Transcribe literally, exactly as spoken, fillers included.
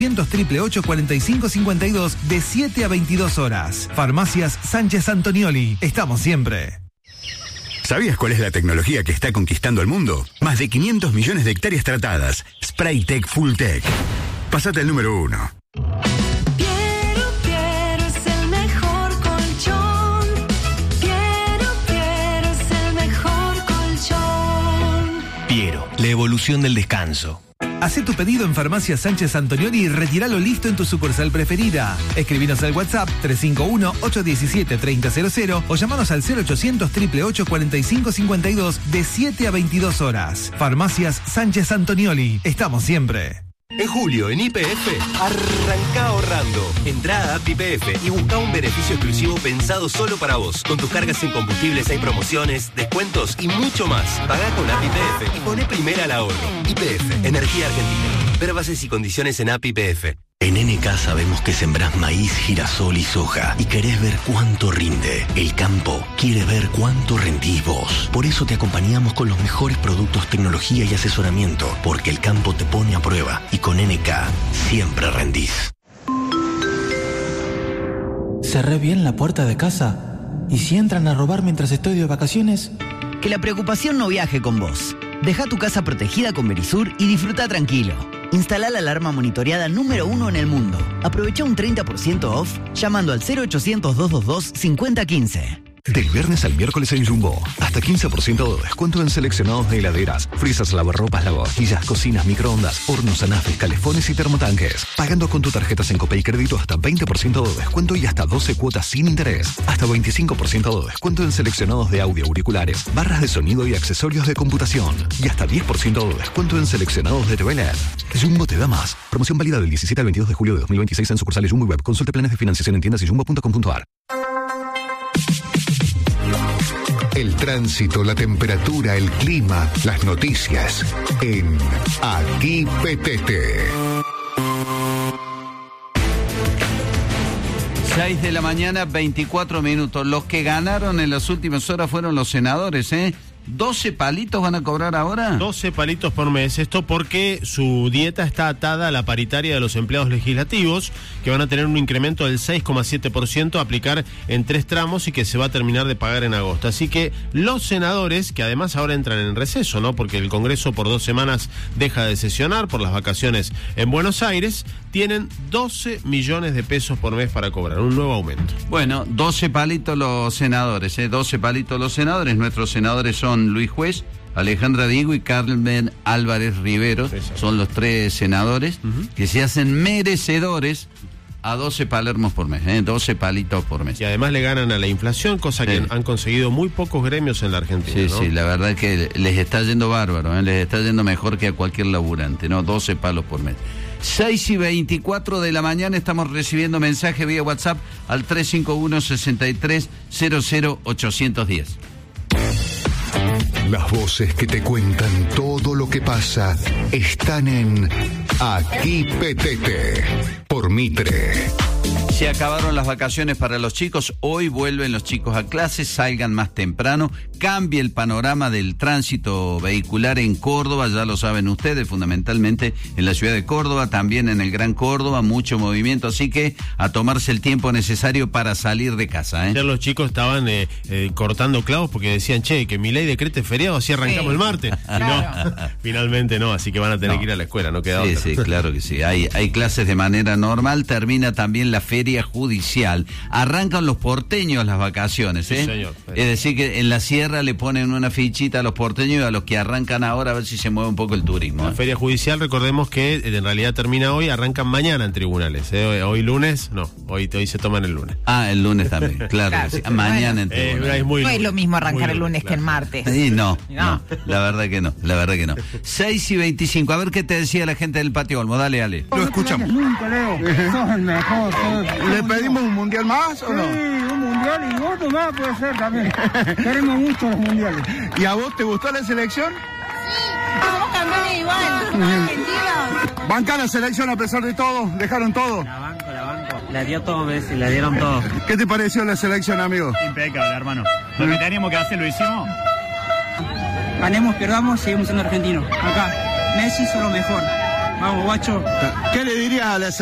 triple ocho cuarenta y cinco cincuenta y dos de siete a veintidós horas. Farmacias Sánchez Antonioli. Estamos siempre. ¿Sabías cuál es la tecnología que está conquistando el mundo? Más de quinientos millones de hectáreas tratadas. Spraytec Full Tech. Pásate al número uno. Piero, Piero es el mejor colchón. Piero, Piero es el mejor colchón. Piero, la evolución del descanso. Hacé tu pedido en Farmacia Sánchez Antonioli y retíralo listo en tu sucursal preferida. Escribinos al WhatsApp tres cinco uno, ocho uno siete, tres cero cero cero o llamanos al cero ochocientos, triple ocho, cuarenta y cinco cincuenta y dos de siete a veintidós horas. Farmacias Sánchez Antonioli. Estamos siempre. En julio, en Y P F, arranca ahorrando. Entrá a App Y P F y busca un beneficio exclusivo pensado solo para vos. Con tus cargas en combustibles hay promociones, descuentos y mucho más. Pagá con App Y P F y poné primera al ahorro. Y P F, Energía Argentina. Ver bases y condiciones en App Y P F. En N K sabemos que sembrás maíz, girasol y soja y querés ver cuánto rinde. El campo quiere ver cuánto rendís vos. Por eso te acompañamos con los mejores productos, tecnología y asesoramiento, porque el campo te pone a prueba y con N K siempre rendís. Cerré bien la puerta de casa. ¿Y si entran a robar mientras estoy de vacaciones? Que la preocupación no viaje con vos. Deja tu casa protegida con Verisur y disfruta tranquilo. Instala la alarma monitoreada número uno en el mundo. Aprovecha un treinta por ciento off llamando al cero ochocientos, doscientos veintidós, cincuenta quince. Del viernes al miércoles en Jumbo, hasta quince por ciento de descuento en seleccionados de heladeras, frisas, lavarropas, lavavajillas, cocinas, microondas, hornos, anafes, calefones y termotanques. Pagando con tu tarjeta Sencope y crédito hasta veinte por ciento de descuento y hasta doce cuotas sin interés. Hasta veinticinco por ciento de descuento en seleccionados de audio, auriculares, barras de sonido y accesorios de computación. Y hasta diez por ciento de descuento en seleccionados de T V L E D. Jumbo te da más. Promoción válida del diecisiete al veintidós de julio de dos mil veintiséis en sucursales Jumbo y Web. Consulte planes de financiación en tiendas y jumbo punto com punto a r. El tránsito, la temperatura, el clima, las noticias en Aquí Petete. seis de la mañana, veinticuatro minutos. Los que ganaron en las últimas horas fueron los senadores, ¿eh? ¿doce palitos van a cobrar ahora? doce palitos por mes. Esto porque su dieta está atada a la paritaria de los empleados legislativos, que van a tener un incremento del seis coma siete por ciento a aplicar en tres tramos y que se va a terminar de pagar en agosto. Así que los senadores, que además ahora entran en receso, ¿no? Porque el Congreso por dos semanas deja de sesionar por las vacaciones en Buenos Aires, tienen doce millones de pesos por mes para cobrar, un nuevo aumento. Bueno, doce palitos los senadores, ¿eh? doce palitos los senadores. Nuestros senadores son Luis Juez, Alejandra Diego y Carmen Álvarez Rivero. Sí, son los tres senadores uh-huh. que se hacen merecedores a doce palermos por mes, ¿eh? doce palitos por mes. Y además le ganan a la inflación, cosa sí. que han conseguido muy pocos gremios en la Argentina. Sí, ¿no? sí, la verdad es que les está yendo bárbaro, ¿eh? les está yendo mejor que a cualquier laburante, ¿no? doce palos por mes. seis y veinticuatro de la mañana estamos recibiendo mensaje vía WhatsApp al tres cinco uno, sesenta y tres, cero cero, ochocientos diez. Las voces que te cuentan todo lo que pasa están en Aquí Petete por Mitre. Se acabaron las vacaciones para los chicos, hoy vuelven los chicos a clases, salgan más temprano, cambia el panorama del tránsito vehicular en Córdoba, ya lo saben ustedes, fundamentalmente en la ciudad de Córdoba, también en el Gran Córdoba, mucho movimiento, así que a tomarse el tiempo necesario para salir de casa. ¿eh? Ya los chicos estaban eh, eh, cortando clavos porque decían, che, que mi ley decrete feriado, así arrancamos sí. el martes. Claro. No, finalmente no, así que van a tener no. que ir a la escuela, no queda sí, otra. Sí, claro que sí, hay, hay clases de manera normal, termina también la feria judicial, arrancan los porteños las vacaciones, ¿eh? Sí, señor. Es decir que en la sierra le ponen una fichita a los porteños y a los que arrancan ahora a ver si se mueve un poco el turismo. La ¿eh? feria judicial, recordemos que en realidad termina hoy, arrancan mañana en tribunales, ¿eh? Hoy lunes, no, hoy, hoy se toman el lunes. Ah, el lunes también, claro, claro. Sí. Mañana bueno, en tribunales. Eh, es muy no lunes, es lo mismo arrancar el lunes, lunes claro. que el martes. Sí, no, no, no, la verdad que no, la verdad que no. seis y veinticinco, a ver qué te decía la gente del Patio Olmo, dale, Ale. Lo escuchamos. Nunca, Leo, sos el mejor. ¿Le pedimos un mundial más o no? Sí, un mundial y otro más puede ser también. Queremos mucho los mundiales. ¿Y a vos te gustó la selección? Sí, vamos a cambiar igual. Argentina. ¿Banca la selección a pesar de todo? ¿Dejaron todo? La banco, la banco. La dio todo Messi, la dieron todo. ¿Qué te pareció la selección, amigo? Impecable, hermano. Lo que teníamos que hacer lo hicimos. Ganemos, perdamos, seguimos siendo argentinos. Acá, Messi hizo lo mejor. Vamos, guacho. ¿Qué le dirías a la